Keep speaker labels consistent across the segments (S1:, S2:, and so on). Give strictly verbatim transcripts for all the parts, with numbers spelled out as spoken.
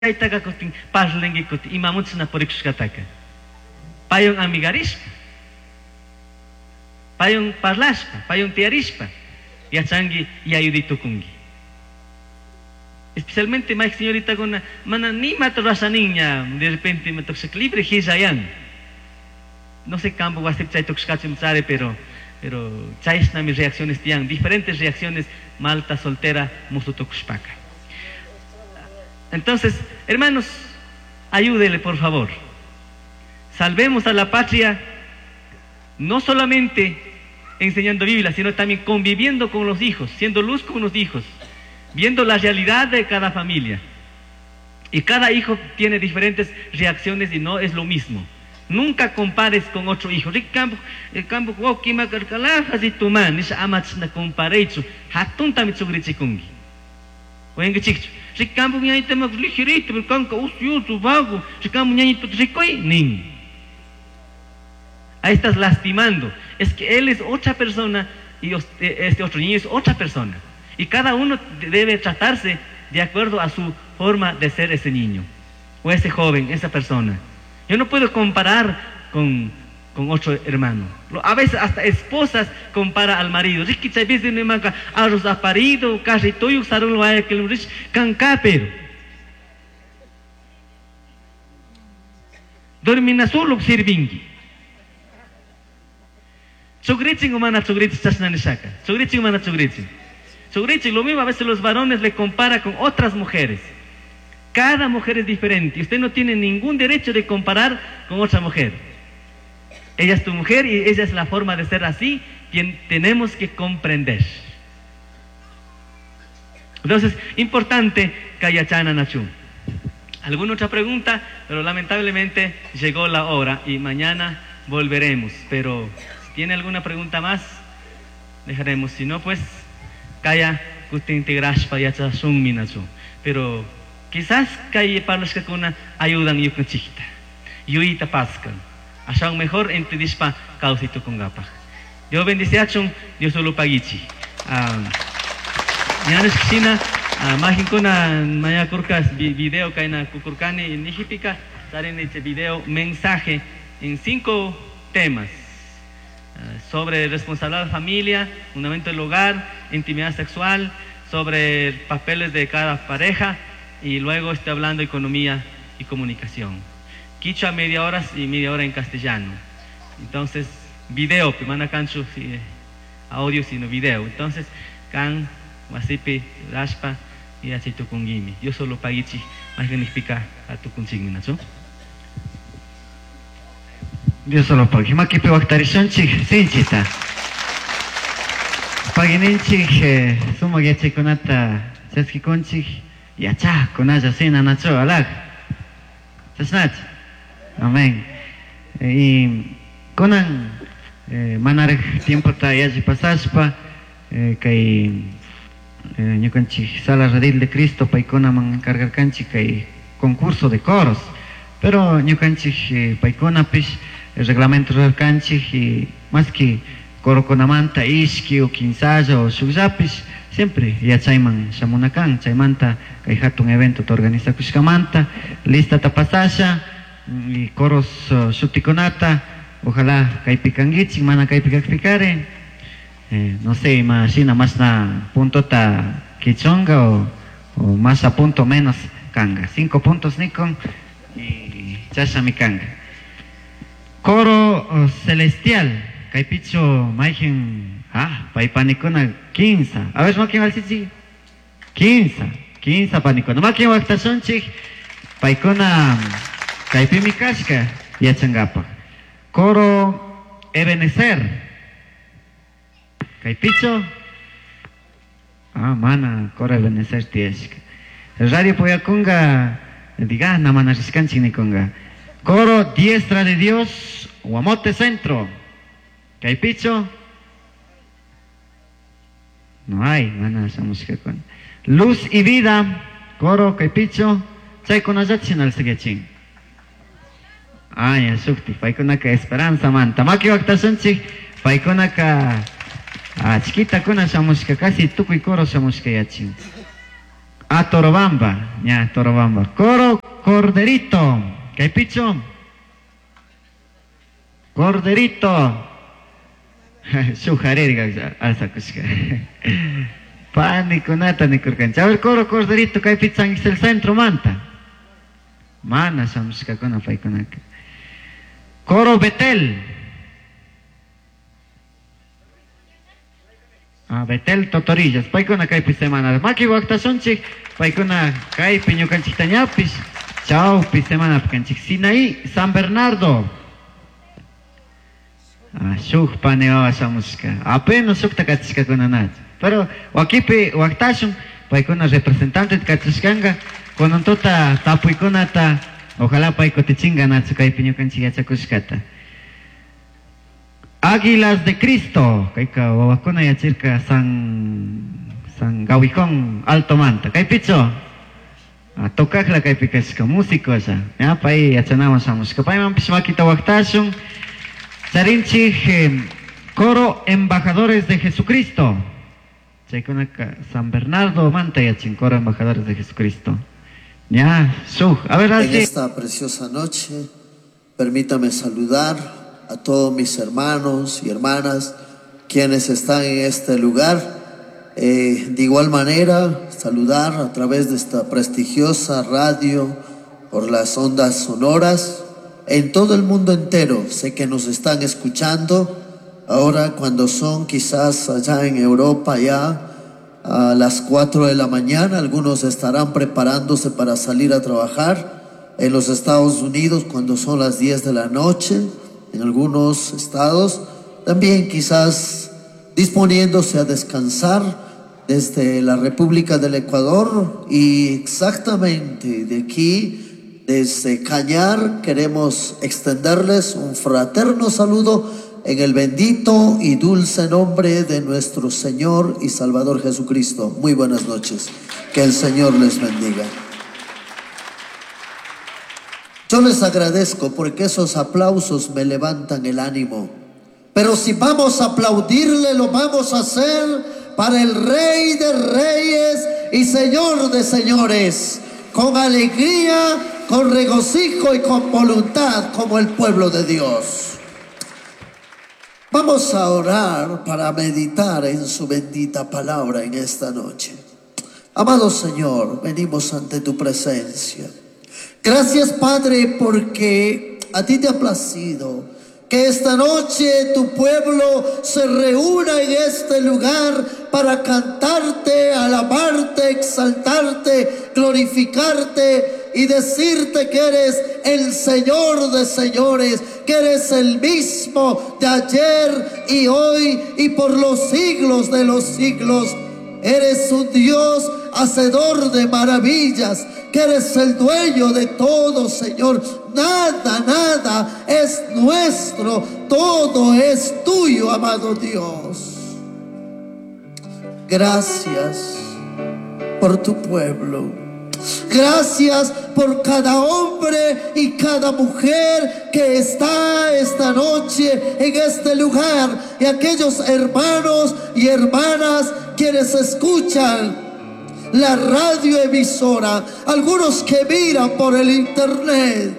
S1: Aitaga kutin parlengi kuti imamutsna porikushkataka. Payong amigarishpa. Payong parlashpa, payong tiarishpa. Yachangi yayuditukungi. Especialmente más señorita con mana ni matorasa niña, de repente me toxa libre hizayan. No sé campo va a ser chay toxkachim tsare, pero pero chaysna mis reacciones tian, diferentes reacciones malta soltera musutokushpaka. Entonces, hermanos, ayúdele por favor. Salvemos a la patria, no solamente enseñando Biblia, sino también conviviendo con los hijos, siendo luz con los hijos, viendo la realidad de cada familia. Y cada hijo tiene diferentes reacciones y no es lo mismo. Nunca compares con otro hijo. El campo, el campo, oh, kima karkalajas y tu man, es amats na comparechu, hatun tamitsugrichikungi. Oye, chicho. Si campo ñañita más ligerito, pero canca ocioso, vago, si campo ñañito ricoy, nin. Ahí estás lastimando. Es que él es otra persona y este otro niño es otra persona. Y cada uno debe tratarse de acuerdo a su forma de ser ese niño, o ese joven, esa persona. Yo no puedo comparar con, con otro hermano. A veces hasta esposas compara al marido. Ricky chavez de nemaga arroz aparido, casi toyo sarun lo hay que lo rich cancapero. Dormina solo sirvingi. Chogriching humana chogriching chasnanisaka. Chogriching humana chogriching. Chogriching lo mismo a veces los varones le compara con otras mujeres. Cada mujer es diferente y usted no tiene ningún derecho de comparar con otra mujer. Ella es tu mujer y ella es la forma de ser así, quien tenemos que comprender. Entonces, importante, Kayachana Nachu. ¿Alguna otra pregunta? Pero lamentablemente llegó la hora y mañana volveremos. Pero si tiene alguna pregunta más, dejaremos. Si no, pues, Kaya Kutintigrashpa Yachasun Minachu. Pero quizás Kaya para los que ayudan y con chiquita. Yuita Pascal. Asang mejor entre dispa causito con gapa. Yo bendiciachon, Dios solo pagichi. Yanes China, magin ko na maya kurkas video kay na kukurkani nihipika, salen este video mensaje en cinco temas sobre responsabilidad de la familia, fundamento del hogar, intimidad sexual, sobre papeles de cada pareja y luego estoy hablando de economía y comunicación. Quichua media hora y media hora en castellano. Entonces, video, mana cancho, si, audio sino video. Entonces, can, wasipi, raspa y así tu kungimi. Yo solo pagichi, más significa a tu consigna, ¿no?
S2: Dios solo pagi. Makipi waktarishon chik, sinchita. Pagininchik, sumageche kunata, seskikonchik, yacha, kunaja sina nacho, alag. Sasnach. Amén. Y conan eh, manar tiempo ta yaji pasaspa eh, kay ñukanchi sala radil de Cristo paikona man encargar canchi kay concurso de coros, pero ñukanchi eh, paikona pish el reglamento del canchi y más que coro con amanta iski o quinsaya o shugzapis siempre ya chayman shamunakan chaymanta kay hatun evento te organiza kushkamanta lista ta pasasha y coros uh, suticonata, ojalá caipicanguichi, mana caipicacpicare, eh, no sé, imagina más na punto ta quichonga o, o más a punto menos canga, cinco puntos Nikon y chasha mi canga. Coro uh, celestial, caipicho maigen, ah, paipanicona quince, a ver, ¿no quién va a decir? quince, quince panicona, ¿no quién va a estar sonchig? Paicona Kaipi Mikashka, Yachangapa. Coro Ebenezer. Kaipicho. Ah, mana, coro Ebenezer Tieshka. Radio Poyakunga, diga, namana Riskanchinikunga. Coro Diestra de Dios, Guamote Centro. Kaipicho. No hay, mana, esa música con. Luz y Vida, coro Kaipicho. Chaykunayachin al Segechin. Ay, el sukti, paikuna ka esperanza manta. Maki waktasunchi, paikuna ka chiquita kuna shamushka, casi tukuy coro shamushka yachin. A Torobamba, ya Torobamba. Coro Corderito. ¿Qué hay picho? Corderito. Sujaririga alza kushka. Pánico nata ni kurkan. A ver, coro Corderito, ¿qué hay picho? Es el centro manta. Mana samska kuna paikunaka. Coro Betel. Ah, Betel Totorillas. Paikuna kaypi semana. Maki waktasunchik. Paikuna kaypi ñukanchik tañapis. Chaupi semana kanchik. Sinaí, San Bernardo. Ah, shuk panewa samuska. Apenas sukta kachishka kunanach. Pero wakipi waktashun. Paikuna representantes kachishkanga. Konontota tapuikunata. Ojalá paikotichinga natsu kaypi ñukanchik yachakushkata. Águilas de Cristo, kaika wawakuna yachirka San San Gawikon Alto Manta. Kay picho, tokakla kay pikashka músico esa. Ya pay yachanamos a música. Pay man pishmakita waktashun. Charinchik coro Embajadores de Jesucristo. Chaykunaka San Bernardo Manta yachin coro Embajadores de Jesucristo. Ya, su. A ver,
S3: en esta preciosa noche, permítame saludar a todos mis hermanos y hermanas quienes están en este lugar. Eh, de igual manera, saludar a través de esta prestigiosa radio por las ondas sonoras en todo el mundo entero. Sé que nos están escuchando ahora cuando son quizás allá en Europa ya a las cuatro de la mañana. Algunos estarán preparándose para salir a trabajar. En los Estados Unidos cuando son las diez de la noche. En algunos estados también quizás disponiéndose a descansar desde la República del Ecuador. Y exactamente de aquí, desde Cañar, queremos extenderles un fraterno saludo en el bendito y dulce nombre de nuestro Señor y Salvador Jesucristo. Muy buenas noches, que el Señor les bendiga. Yo les agradezco porque esos aplausos me levantan el ánimo. Pero si vamos a aplaudirle, lo vamos a hacer para el Rey de Reyes y Señor de Señores, con alegría, con regocijo y con voluntad, como el pueblo de Dios. Vamos a orar para meditar en su bendita palabra en esta noche. Amado Señor, venimos ante tu presencia. Gracias, Padre, porque a ti te ha placido que esta noche tu pueblo se reúna en este lugar para cantarte, alabarte, exaltarte, glorificarte y decirte que eres el Señor de señores, que eres el mismo de ayer y hoy y por los siglos de los siglos. Eres un Dios hacedor de maravillas, que eres el dueño de todo, Señor. Nada, nada es nuestro, todo es tuyo, amado Dios. Gracias por tu pueblo. Gracias por cada hombre y cada mujer que está esta noche en este lugar, y aquellos hermanos y hermanas quienes escuchan la radioemisora, algunos que miran por el internet.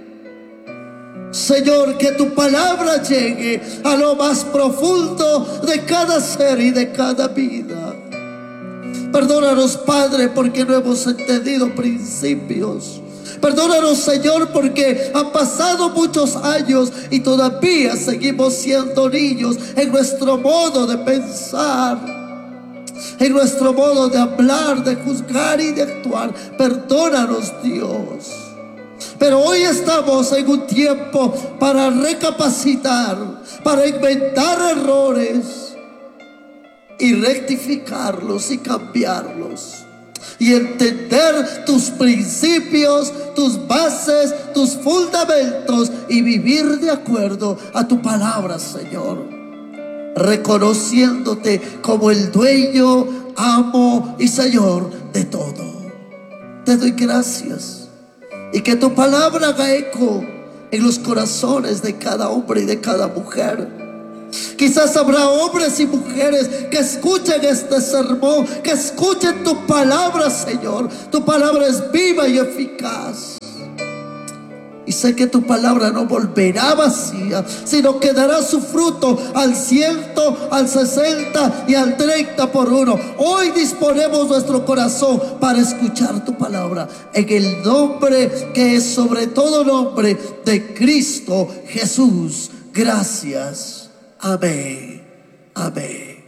S3: Señor, que tu palabra llegue a lo más profundo de cada ser y de cada vida. Perdónanos, Padre, porque no hemos entendido principios. Perdónanos, Señor, porque han pasado muchos años y todavía seguimos siendo niños en nuestro modo de pensar, en nuestro modo de hablar, de juzgar y de actuar. Perdónanos, Dios. Pero hoy estamos en un tiempo para recapacitar, para inventar errores y rectificarlos y cambiarlos, y entender tus principios, tus bases, tus fundamentos, y vivir de acuerdo a tu palabra, Señor, reconociéndote como el dueño, amo y Señor de todo. Te doy gracias, y que tu palabra haga eco en los corazones de cada hombre y de cada mujer. Quizás habrá hombres y mujeres que escuchen este sermón, que escuchen tu palabra, Señor. Tu palabra es viva y eficaz. Y sé que tu palabra no volverá vacía, sino que dará su fruto al ciento, al sesenta y al treinta por uno. Hoy disponemos nuestro corazón para escuchar tu palabra, en el nombre que es sobre todo nombre de Cristo Jesús. Gracias. Amén. Amén.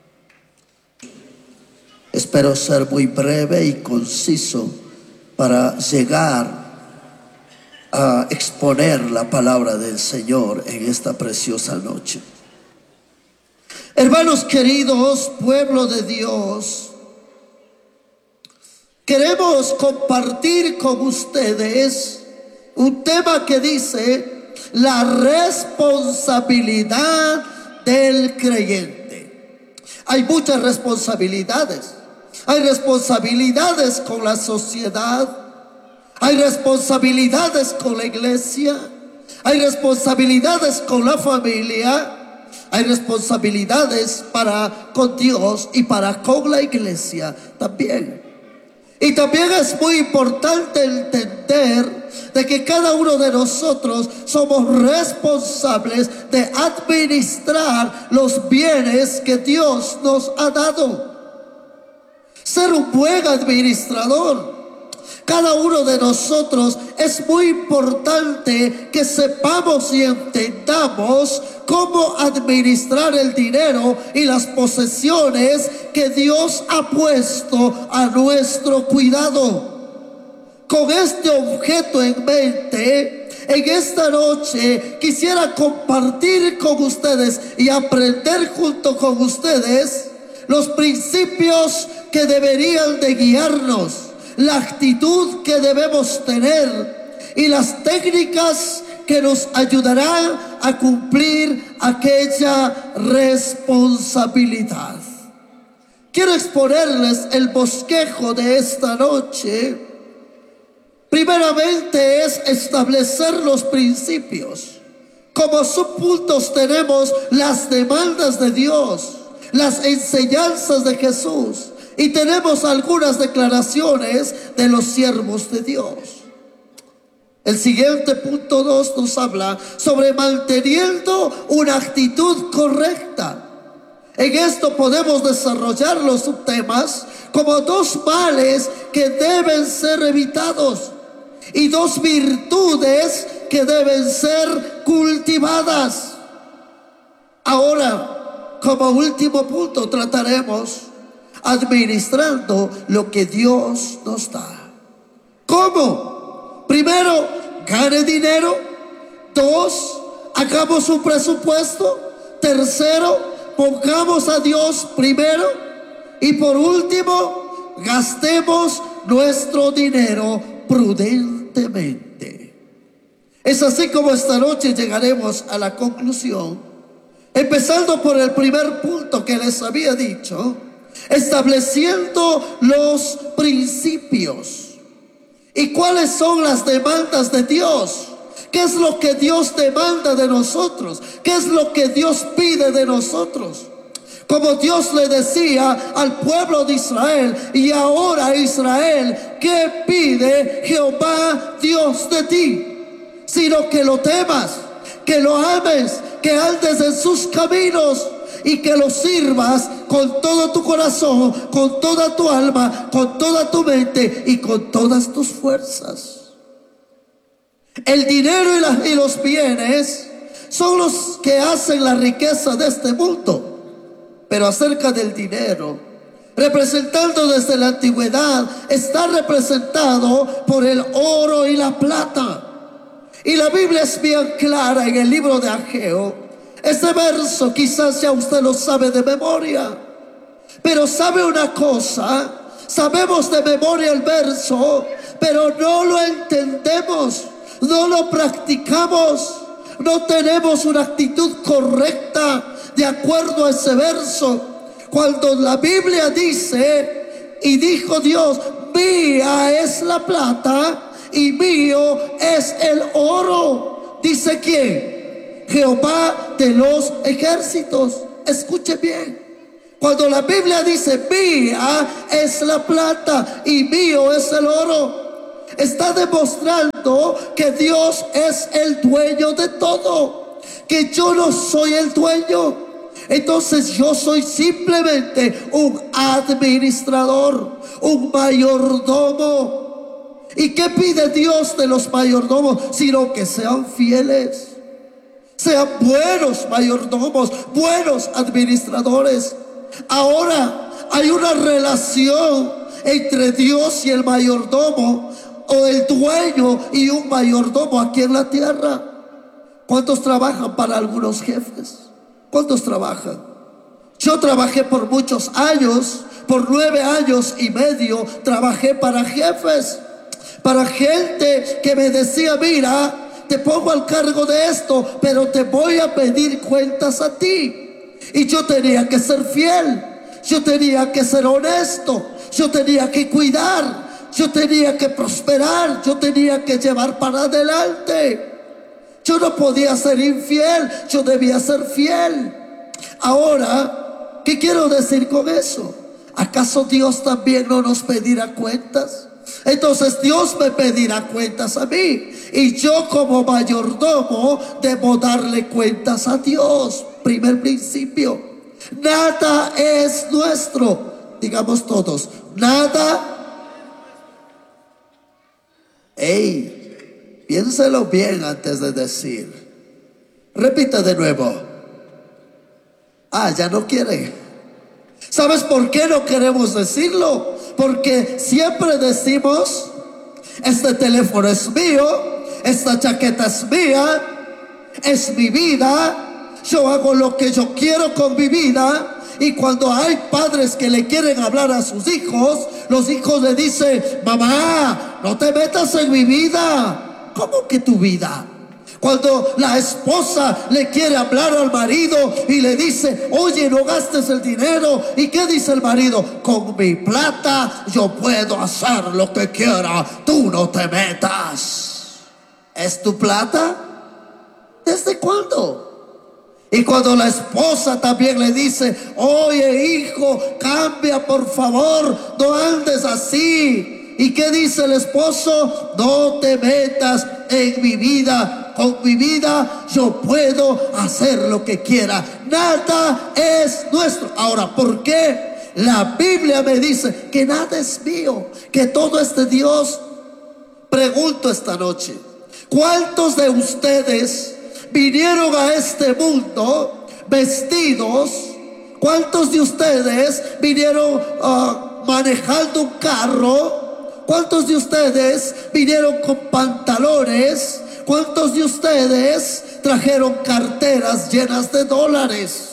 S3: Espero ser muy breve y conciso para llegar a exponer la palabra del Señor en esta preciosa noche. Hermanos queridos, pueblo de Dios, queremos compartir con ustedes un tema que dice la responsabilidad del creyente. Hay muchas responsabilidades. Hay responsabilidades con la sociedad. Hay responsabilidades con la iglesia. Hay responsabilidades con la familia. Hay responsabilidades para con Dios y para con la iglesia también. Y también es muy importante entender de que cada uno de nosotros somos responsables de administrar los bienes que Dios nos ha dado. Ser un buen administrador. Cada uno de nosotros es muy importante que sepamos y entendamos cómo administrar el dinero y las posesiones que Dios ha puesto a nuestro cuidado. Con este objeto en mente, en esta noche quisiera compartir con ustedes y aprender junto con ustedes los principios que deberían de guiarnos, la actitud que debemos tener y las técnicas que nos ayudarán a cumplir aquella responsabilidad. Quiero exponerles el bosquejo de esta noche. Primeramente es establecer los principios. Como subpuntos tenemos las demandas de Dios, las enseñanzas de Jesús, y tenemos algunas declaraciones de los siervos de Dios. El siguiente punto dos nos habla sobre manteniendo una actitud correcta. En esto podemos desarrollar los subtemas como dos males que deben ser evitados y dos virtudes que deben ser cultivadas. Ahora, como último punto, trataremos administrando lo que Dios nos da. ¿Cómo? Primero, gane dinero. Dos, hagamos un presupuesto. Tercero, pongamos a Dios primero. Y por último, gastemos nuestro dinero prudentemente. Es así como esta noche llegaremos a la conclusión, empezando por el primer punto que les había dicho, estableciendo los principios. ¿Y cuáles son las demandas de Dios? ¿Qué es lo que Dios demanda de nosotros? ¿Qué es lo que Dios pide de nosotros? Como Dios le decía al pueblo de Israel, y ahora Israel, ¿qué pide Jehová Dios de ti? Sino que lo temas, que lo ames, que andes en sus caminos y que lo sirvas con todo tu corazón, con toda tu alma, con toda tu mente y con todas tus fuerzas. El dinero y, la, y los bienes son los que hacen la riqueza de este mundo. Pero acerca del dinero, representando desde la antigüedad, está representado por el oro y la plata. Y la Biblia es bien clara en el libro de Ageo. Este verso quizás ya usted lo sabe de memoria, pero sabe una cosa, sabemos de memoria el verso, pero no lo entendemos, no lo practicamos, no tenemos una actitud correcta de acuerdo a ese verso. Cuando la Biblia dice, y dijo Dios, mía es la plata y mío es el oro. ¿Dice quién? Jehová de los ejércitos. Escuche bien. Cuando la Biblia dice mía es la plata y mío es el oro, está demostrando que Dios es el dueño de todo, que yo no soy el dueño. Entonces yo soy simplemente un administrador, un mayordomo. ¿Y qué pide Dios de los mayordomos? Sino que sean fieles, sean buenos mayordomos, buenos administradores. Ahora hay una relación entre Dios y el mayordomo, o el dueño y un mayordomo aquí en la tierra. ¿Cuántos trabajan para algunos jefes? ¿Cuántos trabajan? Yo trabajé por muchos años, por nueve años y medio, trabajé para jefes, para gente que me decía, mira, te pongo al cargo de esto, pero te voy a pedir cuentas a ti. Y yo tenía que ser fiel, yo tenía que ser honesto, yo tenía que cuidar, yo tenía que prosperar, yo tenía que llevar para adelante. Yo no podía ser infiel, yo debía ser fiel. Ahora, ¿qué quiero decir con eso? ¿Acaso Dios también no nos pedirá cuentas? Entonces Dios me pedirá cuentas a mí, y yo como mayordomo debo darle cuentas a Dios. Primer principio: nada es nuestro. Digamos todos, nada. Ey, piénselo bien antes de decir. Repita de nuevo. Ah, ya no quiere. ¿Sabes por qué no queremos decirlo? Porque siempre decimos, este teléfono es mío, esta chaqueta es mía, es mi vida, yo hago lo que yo quiero con mi vida. Y cuando hay padres que le quieren hablar a sus hijos, los hijos le dicen, mamá, no te metas en mi vida. ¿Cómo que tu vida? Cuando la esposa le quiere hablar al marido y le dice, oye, no gastes el dinero. ¿Y qué dice el marido? Con mi plata yo puedo hacer lo que quiera, tú no te metas. ¿Es tu plata? ¿Desde cuándo? Y cuando la esposa también le dice, oye hijo, cambia por favor, no andes así. ¿Y qué dice el esposo? No te metas en mi vida, con mi vida yo puedo hacer lo que quiera. Nada es nuestro. Ahora, ¿por qué? La Biblia me dice que nada es mío, que todo es de Dios. Pregunto esta noche, ¿cuántos de ustedes vinieron a este mundo vestidos? ¿Cuántos de ustedes vinieron uh, manejando un carro? ¿Cuántos de ustedes vinieron con pantalones? ¿Cuántos de ustedes trajeron carteras llenas de dólares?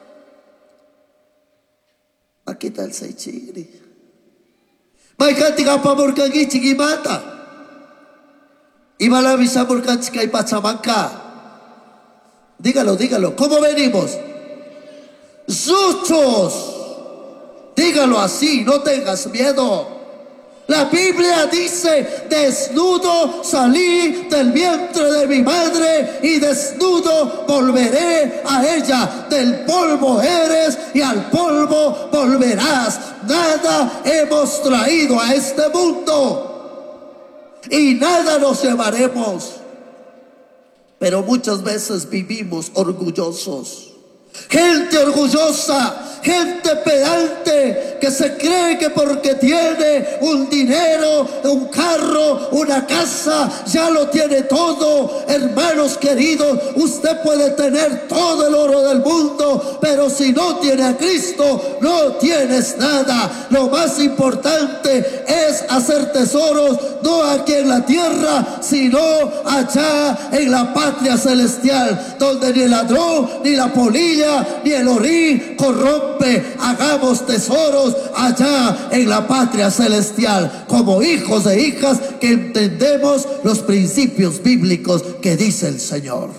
S3: Aquí está el seichigri. Maikatiga pamurkangi chigimata. Imalabisa murkanchika y pachamanca. Dígalo, dígalo. ¿Cómo venimos? ¡Suchos! Dígalo así, no tengas miedo. La Biblia dice, desnudo salí del vientre de mi madre y desnudo volveré a ella. Del polvo eres y al polvo volverás. Nada hemos traído a este mundo y nada nos llevaremos. Pero muchas veces vivimos orgullosos. Gente orgullosa, gente pedante, que se cree que porque tiene un dinero, un carro, una casa, ya lo tiene todo. Hermanos queridos, usted puede tener todo el oro del mundo, pero si no tiene a Cristo, no tienes nada. Lo más importante es hacer tesoros, no aquí en la tierra, sino allá en la patria celestial, donde ni el ladrón, ni la polilla, ni el orín corrompe. Hagamos tesoros allá en la patria celestial, como hijos e hijas que entendemos los principios bíblicos que dice el Señor.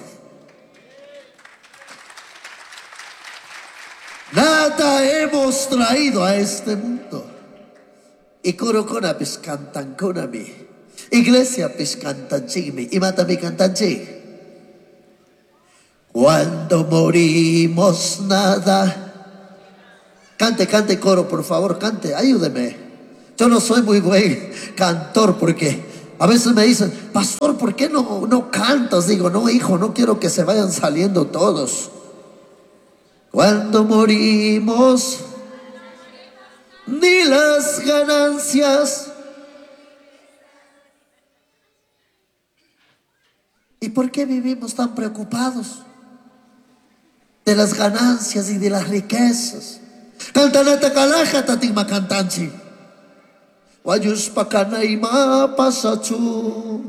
S3: Nada hemos traído a este mundo. Y corocona piscantan konami. Iglesia piscantan chigmi. Y mata mi cantan chig. Cuando morimos nada. Cante, cante coro, por favor, cante, ayúdeme. Yo no soy muy buen cantor porque a veces me dicen, pastor, ¿por qué no, no cantas? Digo, no, hijo, no quiero que se vayan saliendo todos. Cuando morimos, ni las ganancias. ¿Y por qué vivimos tan preocupados de las ganancias y de las riquezas? Cantanata kalaja tating makantanchi. Wayus pakanaima pasachu.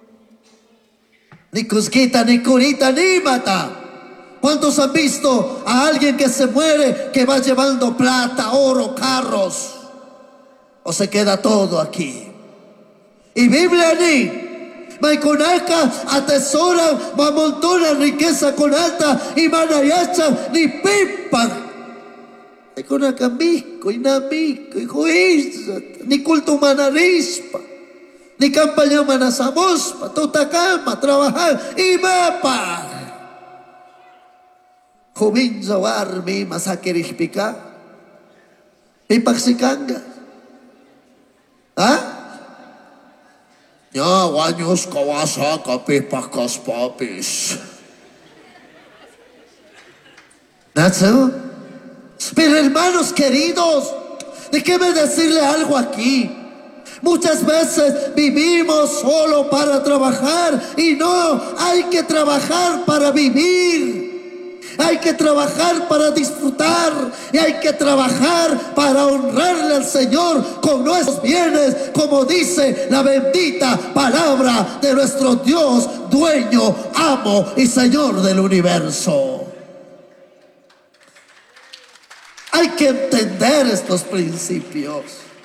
S3: Ni cusquita, ni curita, ni mata. ¿Cuántos han visto a alguien que se muere que va llevando plata, oro, carros? ¿O se queda todo aquí? Y Biblia ni Maikonaka atesora, mamontona riqueza con alta y manayacha ni pipa. Maikonaka mico y namico y juiza, ni culto manarispa, ni campaña manasabospa, tutacama, trabajar y mapa. Jubin zawar mi masakirishpika, pipaxicanga. ¿Ah? Ya, guanyos kawasaka pipakas papis. ¿Nacho? Pero hermanos queridos, déjeme decirle algo aquí. Muchas veces vivimos solo para trabajar y no, hay que trabajar para vivir. Hay que trabajar para disfrutar y hay que trabajar para honrarle al Señor con nuestros bienes, como dice la bendita palabra de nuestro Dios, dueño, amo y Señor del universo. Hay que entender estos principios.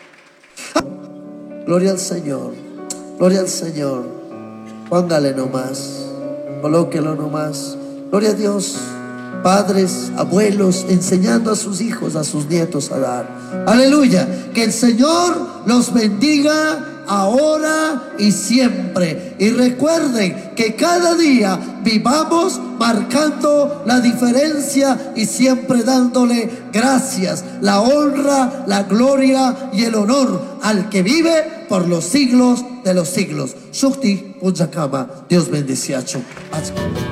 S3: Gloria al Señor, gloria al Señor. Póngale nomás, colóquelo nomás. Gloria a Dios. Padres, abuelos, enseñando a sus hijos, a sus nietos a dar. Aleluya. Que el Señor los bendiga ahora y siempre. Y recuerden que cada día vivamos marcando la diferencia y siempre dándole gracias, la honra, la gloria y el honor al que vive por los siglos de los siglos. Shukti Punjakama. Dios bendice a